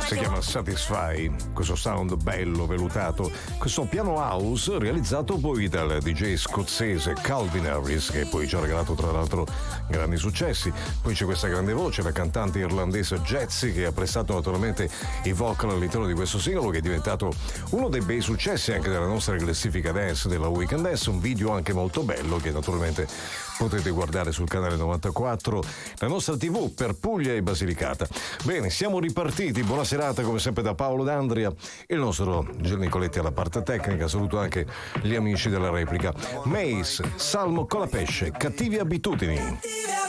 Si chiama Satisfy, questo sound bello, velutato, questo piano house realizzato poi dal DJ scozzese Calvin Harris, che poi ci ha regalato tra l'altro grandi successi. Poi c'è questa grande voce, la cantante irlandese Jetsi, che ha prestato naturalmente i vocal all'interno di questo singolo, che è diventato uno dei bei successi anche della nostra classifica dance della Weekend Dance. Un video anche molto bello che naturalmente potete guardare sul canale 94, la nostra TV per Puglia e Basilicata. Bene, siamo ripartiti, buona serata come sempre da Paolo D'Andria, il nostro Gil Nicoletti alla parte tecnica. Saluto anche gli amici della replica. Mace, Salmo Colapesce, Cattive Abitudini.